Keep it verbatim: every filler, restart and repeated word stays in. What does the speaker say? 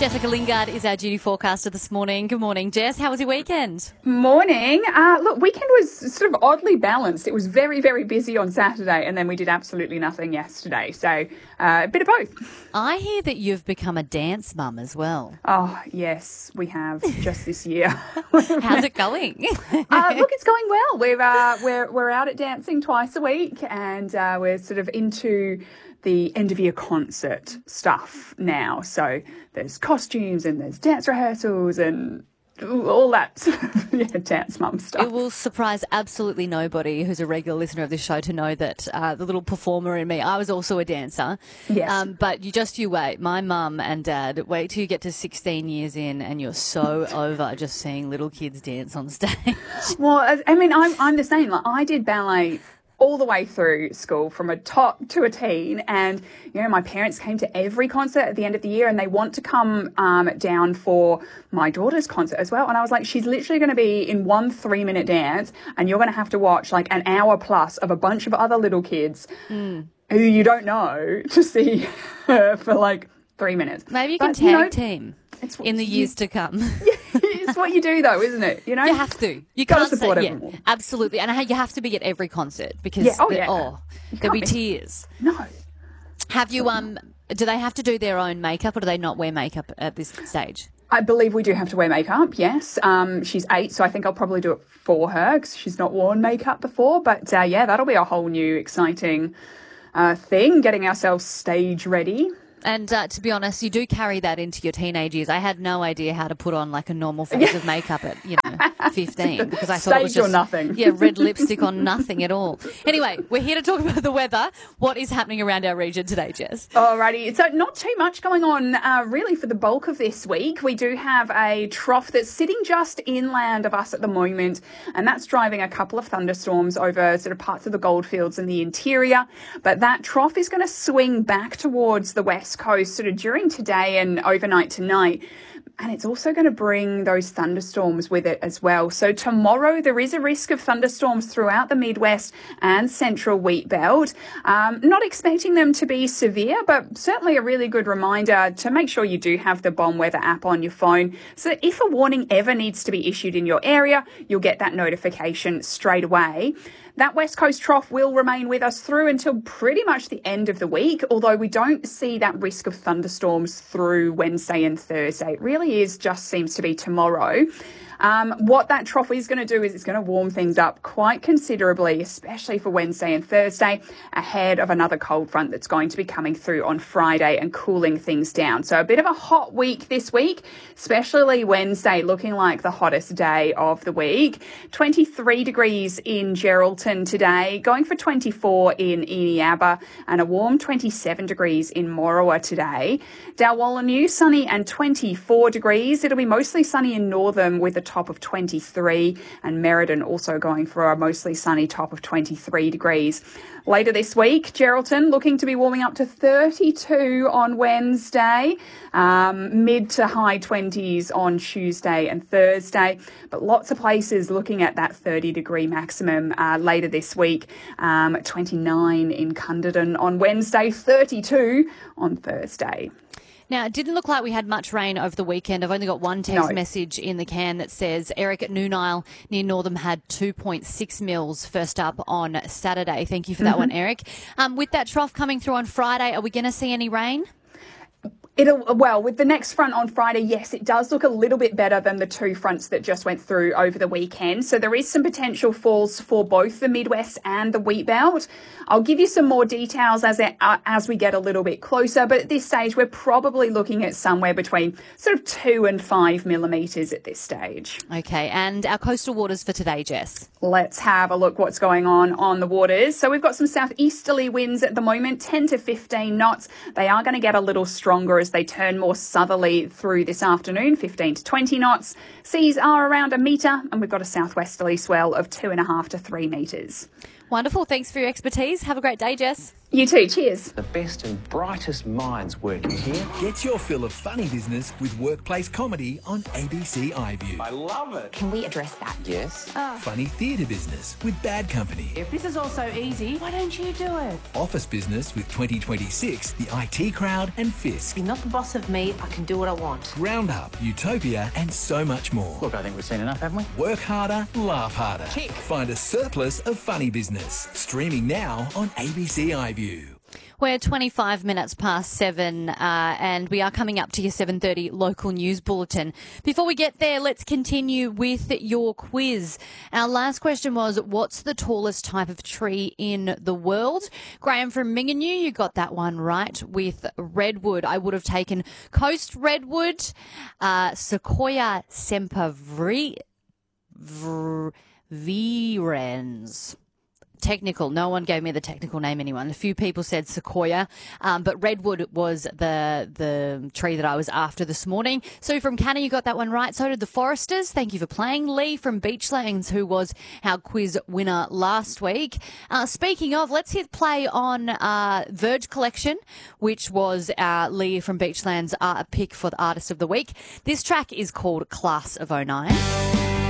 Jessica Lingard is our duty forecaster this morning. Good morning, Jess. How was your weekend? Morning. Uh, look, weekend was sort of oddly balanced. It was very, very busy on Saturday, and then we did absolutely nothing yesterday. So uh, a bit of both. I hear that you've become a dance mum as well. Oh, yes, we have just this year. How's it going? uh, look, it's going well. We're, uh, we're, we're out at dancing twice a week, and uh, we're sort of into the end of year concert stuff now. So there's costumes and there's dance rehearsals and all that sort of yeah, dance mum stuff. It will surprise absolutely nobody who's a regular listener of this show to know that uh, the little performer in me, I was also a dancer. Yes. Um, but you just, you wait. My mum and dad, wait till you get to sixteen years in and you're so over just seeing little kids dance on stage. Well, I mean, I'm, I'm the same. Like, I did ballet all the way through school from a top to a teen, and you know my parents came to every concert at the end of the year, and they want to come um, down for my daughter's concert as well. And I was like, she's literally going to be in one three minute dance, and you're going to have to watch like an hour plus of a bunch of other little kids mm. who you don't know to see her for like three minutes. Maybe you but, can tag you know, team it's in the you, years to come. It's what you do, though, isn't it? You know, you have to. You Gotta can't support say, everyone. Yeah, absolutely, and you have to be at every concert because yeah, oh, the, yeah. oh there'll be tears. No. Have you um? Do they have to do their own makeup, or do they not wear makeup at this stage? I believe we do have to wear makeup, yes. Um, she's eight, so I think I'll probably do it for her because she's not worn makeup before. But, uh, yeah, that'll be a whole new exciting uh, thing, getting ourselves stage ready. And uh, to be honest, you do carry that into your teenage years. I had no idea how to put on like a normal face of makeup at, you know, fifteen because I thought Stage it was just or nothing. Yeah, red lipstick on nothing at all. Anyway, we're here to talk about the weather. What is happening around our region today, Jess? Alrighty, so not too much going on uh, really for the bulk of this week. We do have a trough that's sitting just inland of us at the moment, and that's driving a couple of thunderstorms over sort of parts of the goldfields in the interior. But that trough is going to swing back towards the west coast sort of during today and overnight tonight. And it's also going to bring those thunderstorms with it as well. So tomorrow there is a risk of thunderstorms throughout the Midwest and central wheat belt. Um, not expecting them to be severe, but certainly a really good reminder to make sure you do have the Bomb Weather app on your phone. So that if a warning ever needs to be issued in your area, you'll get that notification straight away. That west coast trough will remain with us through until pretty much the end of the week, although we don't see that risk of thunderstorms through Wednesday and Thursday. It really is just seems to be tomorrow. Um, what that trough is going to do is it's going to warm things up quite considerably, especially for Wednesday and Thursday, ahead of another cold front that's going to be coming through on Friday and cooling things down. So a bit of a hot week this week, especially Wednesday looking like the hottest day of the week. twenty-three degrees in Geraldton today, going for twenty-four in Eneabba, and a warm twenty-seven degrees in Morawa today. Dalwallinu, sunny and twenty-four degrees. It'll be mostly sunny in Northam with a top of twenty-three, and Merredin also going for a mostly sunny top of twenty-three degrees. Later this week, Geraldton looking to be warming up to thirty-two on Wednesday, um, mid to high twenties on Tuesday and Thursday, but lots of places looking at that thirty degree maximum uh, later this week. Um, twenty-nine in Cunderdin on Wednesday, thirty-two on Thursday. Now, it didn't look like we had much rain over the weekend. I've only got one text No. message in the can that says Eric at Noon Isle near Northam had two point six mils first up on Saturday. Thank you for that mm-hmm. one, Eric. Um, with that trough coming through on Friday, are we going to see any rain? It'll, well, with the next front on Friday, yes, it does look a little bit better than the two fronts that just went through over the weekend. So there is some potential falls for both the Midwest and the wheat belt. I'll give you some more details as it, uh, as we get a little bit closer. But at this stage, we're probably looking at somewhere between sort of two and five millimetres at this stage. Okay, and our coastal waters for today, Jess? Let's have a look what's going on on the waters. So we've got some southeasterly winds at the moment, ten to fifteen knots. They are going to get a little stronger as they turn more southerly through this afternoon, fifteen to twenty knots. Seas are around a metre, and we've got a southwesterly swell of two and a half to three metres. Wonderful. Thanks for your expertise. Have a great day, Jess. You too. Cheers. The best and brightest minds working here. Get your fill of funny business with workplace comedy on A B C iView. I love it. Can we address that? Yes. Funny theatre business with Bad Company. If this is all so easy, why don't you do it? Office business with twenty twenty-six, the I T Crowd and Fisk. You're not the boss of me. I can do what I want. Roundup, Utopia and so much more. Look, I think we've seen enough, haven't we? Work harder, laugh harder. Tick. Find a surplus of funny business. Streaming now on A B C iView. We're twenty-five minutes past seven uh, and we are coming up to your seven thirty local news bulletin. Before we get there, let's continue with your quiz. Our last question was, what's the tallest type of tree in the world? Graham from Minganoo, you got that one right with redwood. I would have taken coast redwood, uh, Sequoia sempervirens. Technical. No one gave me the technical name, anyone. A few people said sequoia, um, but redwood was the the tree that I was after this morning. Sue from Canna, you got that one right. So did the Foresters. Thank you for playing. Lee from Beachlands, who was our quiz winner last week. Uh, speaking of, let's hit play on uh, Verge Collection, which was uh, Lee from Beachlands' uh, pick for the Artist of the Week. This track is called Class of oh nine.